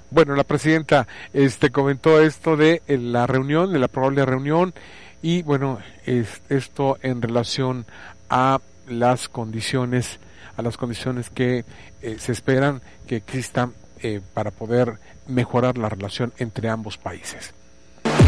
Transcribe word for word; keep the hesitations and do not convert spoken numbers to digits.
Bueno, la presidenta este comentó esto de eh, la reunión, de la probable reunión, y bueno, es, esto en relación a las condiciones, a las condiciones que eh, se esperan que existan eh, para poder mejorar la relación entre ambos países.